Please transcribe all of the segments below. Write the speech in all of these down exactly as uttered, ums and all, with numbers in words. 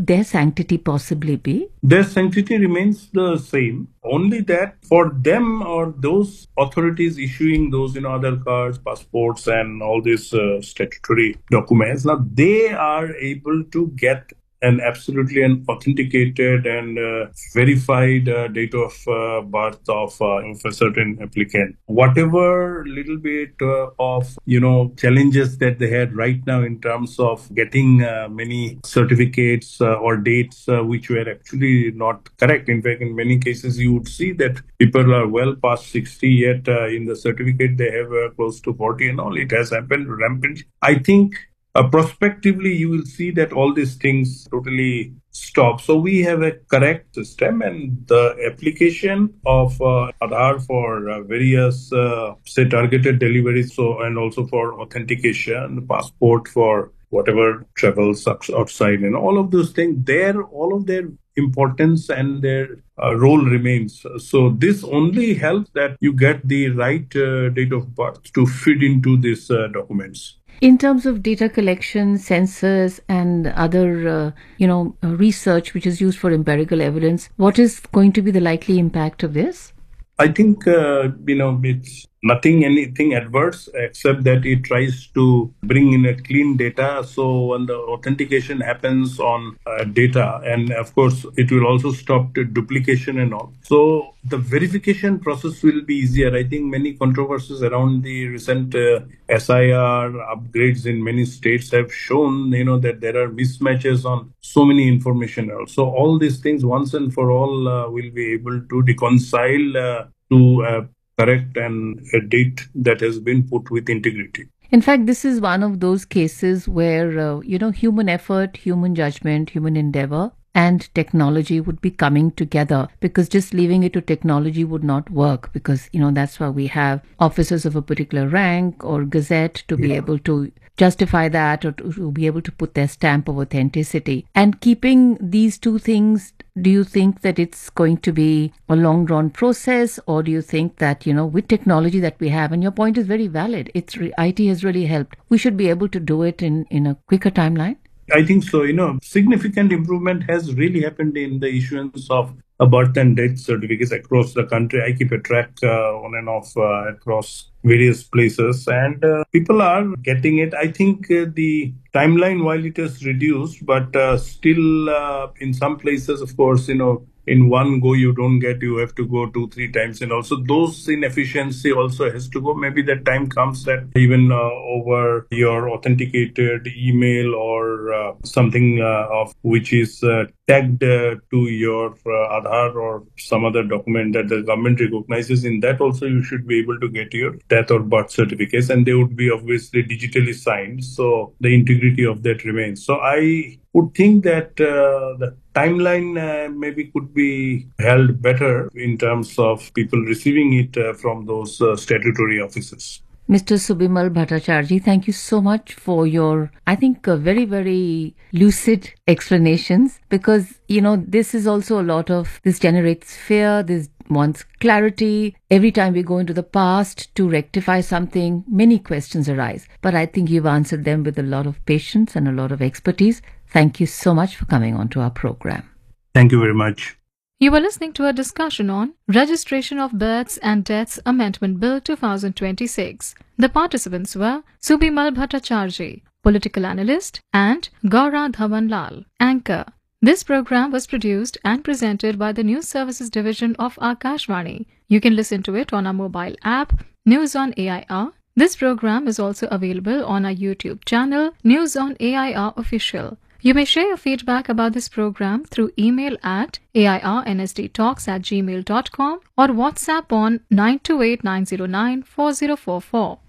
their sanctity possibly be? Their sanctity remains the same. Only that for them or those authorities issuing those, you know, other cards, passports, and all these uh, statutory documents, now they are able to get an absolutely an authenticated and uh, verified uh, date of uh, birth of uh, a certain applicant. Whatever little bit uh, of, you know, challenges that they had right now in terms of getting uh, many certificates uh, or dates uh, which were actually not correct. In fact, in many cases, you would see that people are well past sixty, yet uh, in the certificate they have uh, close to forty and all. It has happened rampant. I think Uh, prospectively, you will see that all these things totally stop. So we have a correct system, and the application of uh, Aadhaar for uh, various, uh, say, targeted deliveries, so and also for authentication, the passport for whatever travels outside, and all of those things, there, all of their importance and their uh, role remains. So this only helps that you get the right uh, date of birth to fit into these uh, documents. In terms of data collection, sensors, and other, uh, you know, uh, research which is used for empirical evidence, what is going to be the likely impact of this? I think, uh, you know, it's nothing, anything adverse, except that it tries to bring in a clean data. So when the authentication happens on uh, data, and of course, it will also stop the duplication and all. So the verification process will be easier. I think many controversies around the recent uh, S I R upgrades in many states have shown, you know, that there are mismatches on so many information. So all these things once and for all uh, will be able to reconcile uh, to uh, correct and a date that has been put with integrity. In fact, this is one of those cases where, uh, you know, human effort, human judgment, human endeavor, and technology would be coming together, because just leaving it to technology would not work, because, you know, that's why we have officers of a particular rank or gazette to be yeah. able to justify that, or to, to be able to put their stamp of authenticity. And keeping these two things, do you think that it's going to be a long drawn process, or do you think that, you know, with technology that we have, and your point is very valid, it's re- I T has really helped, we should be able to do it in, in a quicker timeline? I think so. You know, significant improvement has really happened in the issuance of a birth and death certificates across the country. I keep a track uh, on and off uh, across various places, and uh, people are getting it. I think uh, the timeline, while it has reduced, but uh, still uh, in some places, of course, you know, in one go you don't get, you have to go two, three times. And also those inefficiency also has to go. Maybe that time comes that even uh, over your authenticated email or uh, something uh, of which is uh, tagged uh, to your uh, Aadhaar or some other document that the government recognizes, in that also you should be able to get your death or birth certificates, and they would be obviously digitally signed. So the integrity of that remains. So I would think that uh, the timeline uh, maybe could be held better in terms of people receiving it uh, from those uh, statutory offices. Mister Subimal Bhattacharjee, thank you so much for your, I think, uh, very, very lucid explanations, because, you know, this is also a lot of, this generates fear, this wants clarity. Every time we go into the past to rectify something, many questions arise. But I think you've answered them with a lot of patience and a lot of expertise. Thank you so much for coming on to our program. Thank you very much. You were listening to a discussion on Registration of Births and Deaths Amendment Bill twenty twenty-six. The participants were Subimal Bhattacharjee, political analyst, and Gaura Dhawan Lal, anchor. This program was produced and presented by the News Services Division of Akashvani. You can listen to it on our mobile app, News on A I R. This program is also available on our YouTube channel, News on A I R Official. You may share your feedback about this program through email at airnsdtalks at gmail dot com or WhatsApp on nine two eight nine zero nine four zero four four.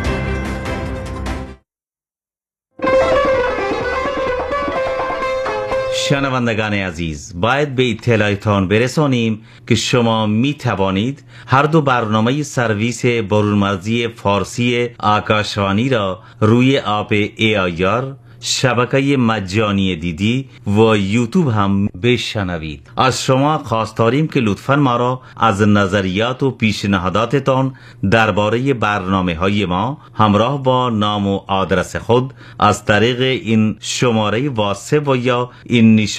شنوندگان عزیز، باید به اطلاعتان برسانیم که شما می توانید هر دو برنامه سرویس برونمرزی فارسی آکاشوانی را روی اپ ای آی آر، شبکه مجانی دیدی و یوتیوب هم بشنوید. از شما خواست داریم که لطفاً ما را از نظریات و پیشنهاداتتان درباره برنامه های ما همراه با نام و آدرس خود از طریق این شماره واتساپ و یا این